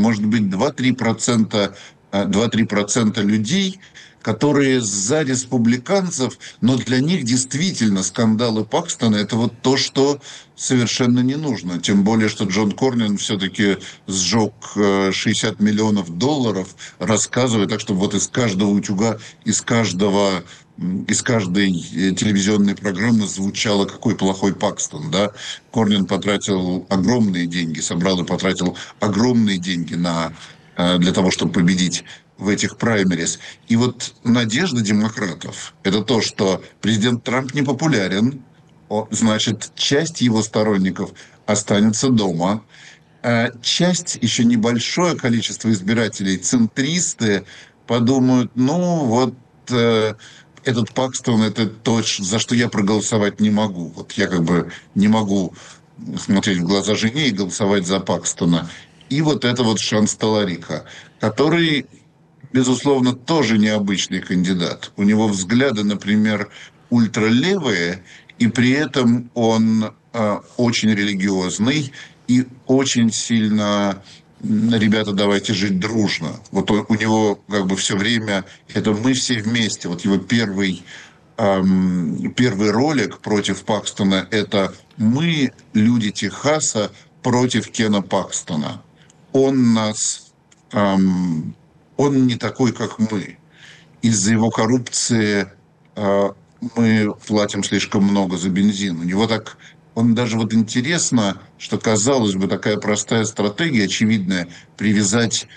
может быть 2-3% людей, которые за республиканцев, но для них действительно скандалы Пакстона – это вот то, что совершенно не нужно. Тем более, что Джон Корнин все-таки сжег 60 миллионов долларов, рассказывая так, чтобы вот из каждого утюга, из каждой телевизионной программы звучало, какой плохой Пакстон, да. Корнин потратил огромные деньги, собрал и потратил огромные деньги для того, чтобы победить в этих праймерис. И вот надежда демократов – это то, что президент Трамп не популярен, значит, часть его сторонников останется дома, а часть, еще небольшое количество избирателей, центристы, подумают, ну вот этот Пакстон – это то, за что я проголосовать не могу. Вот я как бы не могу смотреть в глаза жене и голосовать за Пакстона. И вот это вот шанс Таларика, который, безусловно, тоже необычный кандидат. У него взгляды, например, ультралевые, и при этом он очень религиозный и очень сильно «ребята, давайте жить дружно». Вот у него как бы все время это «мы все вместе». Вот его первый ролик против Пакстона – это «мы, люди Техаса, против Кена Пакстона». Он нас... он не такой, как мы. Из-за его коррупции мы платим слишком много за бензин. У него так... Он даже вот интересно, что, казалось бы, такая простая стратегия, очевидная, привязать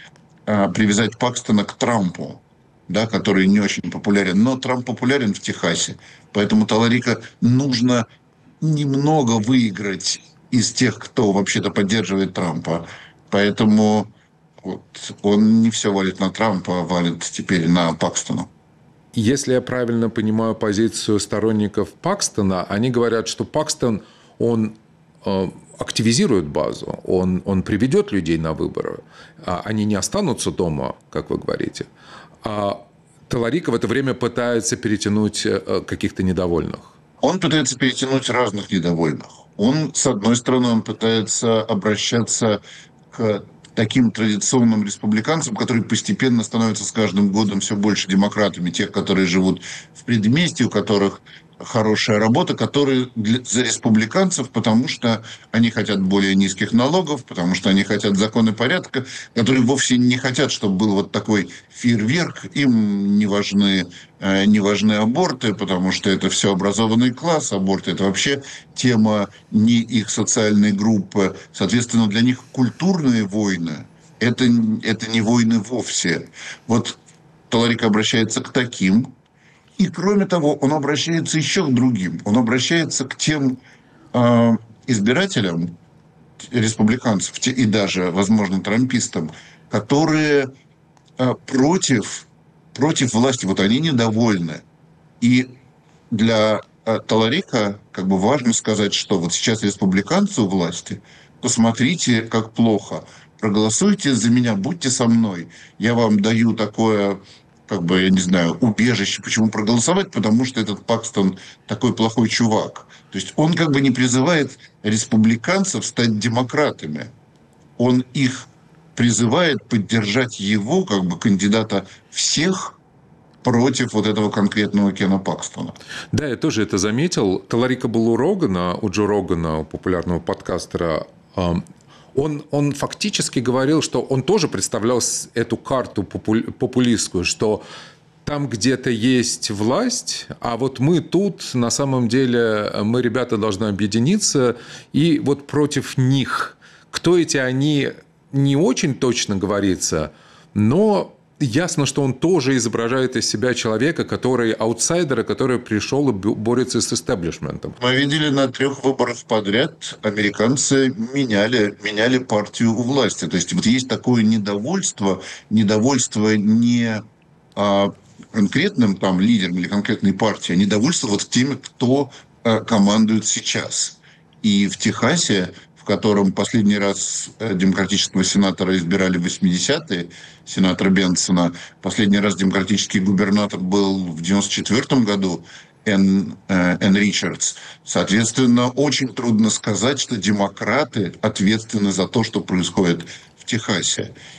Пакстона к Трампу, да, который не очень популярен. Но Трамп популярен в Техасе. Поэтому Таларика нужно немного выиграть из тех, кто вообще-то поддерживает Трампа. Поэтому вот, он не все валит на Трампа, а валит теперь на Пакстона. Если я правильно понимаю позицию сторонников Пакстона, они говорят, что Пакстон, он активизирует базу, он приведет людей на выборы. Они не останутся дома, как вы говорите. А Таларика в это время пытается перетянуть каких-то недовольных. Он пытается перетянуть разных недовольных. Он, с одной стороны, он пытается обращаться к таким традиционным республиканцам, которые постепенно становятся с каждым годом все больше демократами, тех, которые живут в предместье, у которых хорошая работа, которые за республиканцев, потому что они хотят более низких налогов, потому что они хотят закона и порядка, которые вовсе не хотят, чтобы был вот такой фейерверк. Им не важны аборты, потому что это все образованный класс. Аборты – это вообще тема не их социальной группы. Соответственно, для них культурные войны – это не войны вовсе. Вот Таларик обращается к таким. И, кроме того, он обращается еще к другим. Он обращается к тем избирателям, республиканцев, и даже, возможно, трампистам, которые против власти. Вот они недовольны. И для Таларика как бы важно сказать, что вот сейчас республиканцы у власти, посмотрите, как плохо. Проголосуйте за меня, будьте со мной. Я вам даю такое... как бы, я не знаю, убежище. Почему проголосовать? Потому что этот Пакстон такой плохой чувак. То есть он как бы не призывает республиканцев стать демократами. Он их призывает поддержать его, как бы, кандидата всех против вот этого конкретного Кена Пакстона. Да, я тоже это заметил. Таларика был у Рогана, у Джо Рогана, у популярного подкастера. Он фактически говорил, что он тоже представлял эту карту популистскую, что там где-то есть власть, а вот мы тут, на самом деле, мы, ребята, должны объединиться, и вот против них. Кто эти они, не очень точно говорится, но ясно, что он тоже изображает из себя человека, аутсайдера, который пришел и борется с истеблишментом. Мы видели на 3 выборах подряд, американцы меняли партию у власти. То есть вот есть такое недовольство не конкретным там лидером или конкретной партией, а недовольство вот теми, кто командует сейчас. И в Техасе, в котором последний раз демократического сенатора избирали в 80-е, сенатора Бенсона, последний раз демократический губернатор был в 94 году, Энн Ричардс. Соответственно, очень трудно сказать, что демократы ответственны за то, что происходит в Техасе.